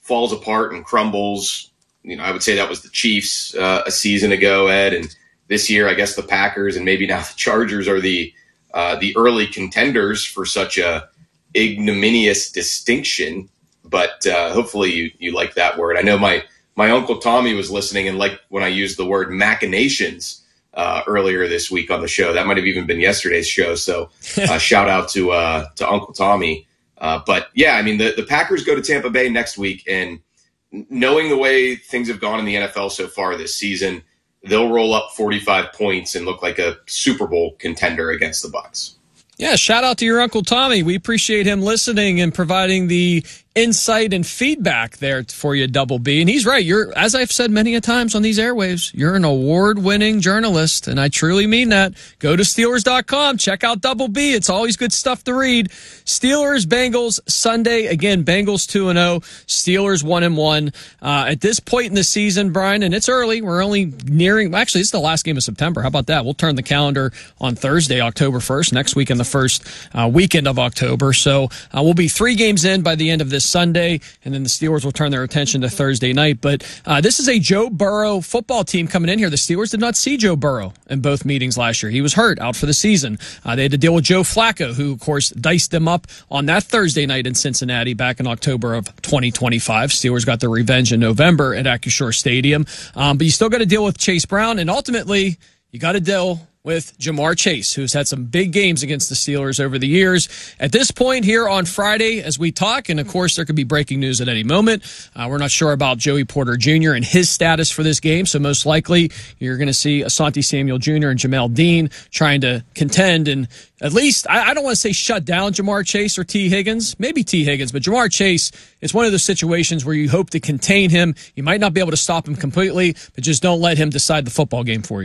falls apart and crumbles. I would say that was the Chiefs a season ago, Ed, and this year I guess the Packers and maybe now the Chargers are the early contenders for such a ignominious distinction. But hopefully you like that word. I know my Uncle Tommy was listening and liked when I used the word machinations earlier this week on the show. That might have even been yesterday's show. So shout out to Uncle Tommy. But yeah, I mean, the Packers go to Tampa Bay next week, and knowing the way things have gone in the NFL so far this season, they'll roll up 45 points and look like a Super Bowl contender against the Bucs. Yeah, shout out to your Uncle Tommy. We appreciate him listening and providing the insight and feedback there for you, Double B. And he's right. You're, as I've said many a times on these airwaves, you're an award-winning journalist, and I truly mean that. Go to Steelers.com. Check out Double B. It's always good stuff to read. Steelers, Bengals, Sunday. Again, Bengals 2-0, Steelers 1-1. At this point in the season, Brian, and it's early. We're only nearing, actually, it's the last game of September. How about that? We'll turn the calendar on Thursday, October 1st, next week in the first weekend of October. So we'll be 3 games in by the end of this Sunday, and then the Steelers will turn their attention to Thursday night. But this is a Joe Burrow football team coming in here. The Steelers did not see Joe Burrow in both meetings last year. He was hurt, out for the season. They had to deal with Joe Flacco, who, of course, diced them up on that Thursday night in Cincinnati back in October of 2025. Steelers got their revenge in November at Acrisure Stadium. But you still got to deal with Chase Brown, and ultimately, you got to deal with Jamar Chase, who's had some big games against the Steelers over the years. At this point here on Friday as we talk, and of course there could be breaking news at any moment, we're not sure about Joey Porter Jr. and his status for this game, so most likely you're going to see Asante Samuel Jr. and Jamel Dean trying to contend and at least, I don't want to say shut down Jamar Chase or T. Higgins, maybe T. Higgins, but Jamar Chase, it's one of those situations where you hope to contain him. You might not be able to stop him completely, but just don't let him decide the football game for you.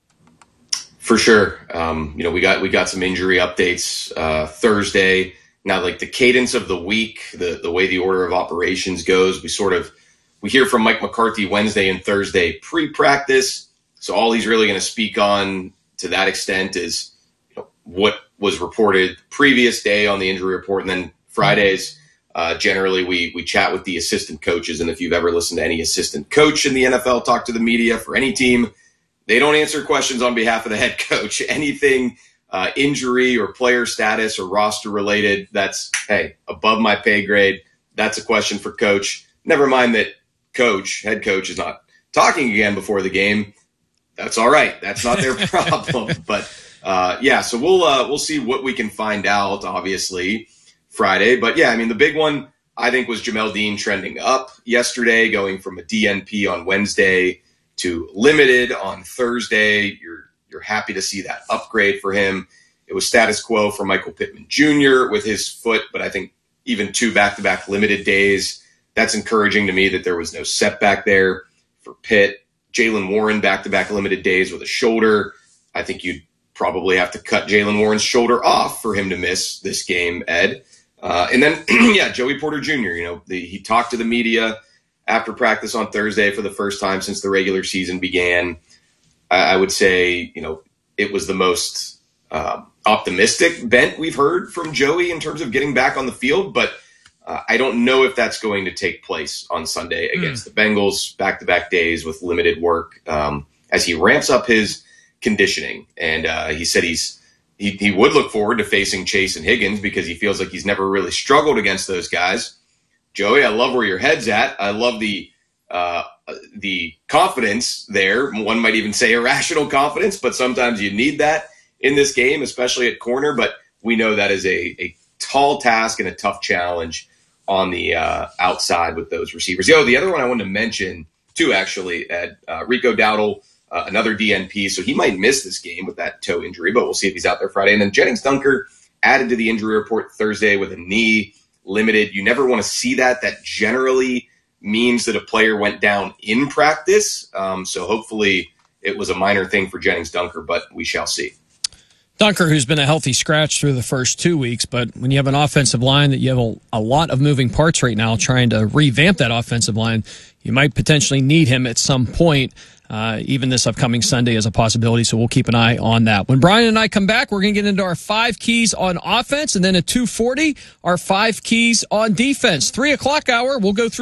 For sure. We got some injury updates Thursday. Now, like the cadence of the week, the way the order of operations goes, we hear from Mike McCarthy Wednesday and Thursday pre-practice. So all he's really going to speak on to that extent is what was reported previous day on the injury report. And then Fridays, generally we chat with the assistant coaches. And if you've ever listened to any assistant coach in the NFL talk to the media for any team, they don't answer questions on behalf of the head coach. Anything injury or player status or roster related, that's, hey, above my pay grade. That's a question for coach. Never mind that head coach is not talking again before the game. That's all right. That's not their problem. But so we'll see what we can find out, obviously, Friday. But yeah, I mean, the big one I think was Jamel Dean trending up yesterday, going from a DNP on Wednesday to limited on Thursday. You're happy to see that upgrade for him. It was status quo for Michael Pittman Jr. with his foot, but I think even 2 back-to-back limited days, that's encouraging to me that there was no setback there for Pitt. Jaylen Warren, back-to-back limited days with a shoulder. I think you'd probably have to cut Jaylen Warren's shoulder off for him to miss this game, Ed. And then, Joey Porter Jr., he talked to the media after practice on Thursday for the first time since the regular season began. I would say, it was the most optimistic bent we've heard from Joey in terms of getting back on the field, but I don't know if that's going to take place on Sunday against the Bengals, back-to-back days with limited work as he ramps up his conditioning. And he said he would look forward to facing Chase and Higgins because he feels like he's never really struggled against those guys. Joey, I love where your head's at. I love the confidence there. One might even say irrational confidence, but sometimes you need that in this game, especially at corner. But we know that is a tall task and a tough challenge on the outside with those receivers. The other one I wanted to mention, too, actually, Ed, Rico Dowdle, another DNP. So he might miss this game with that toe injury, but we'll see if he's out there Friday. And then Jennings Dunker added to the injury report Thursday with a knee. Limited. You never want to see that. That generally means that a player went down in practice. So hopefully it was a minor thing for Jennings Dunker, but we shall see. Dunker, who's been a healthy scratch through the first 2 weeks, but when you have an offensive line that you have a lot of moving parts right now trying to revamp that offensive line, you might potentially need him at some point. Even this upcoming Sunday is a possibility, so we'll keep an eye on that. When Brian and I come back, we're going to get into our 5 keys on offense, and then at 2:40, our 5 keys on defense. 3 o'clock hour, we'll go through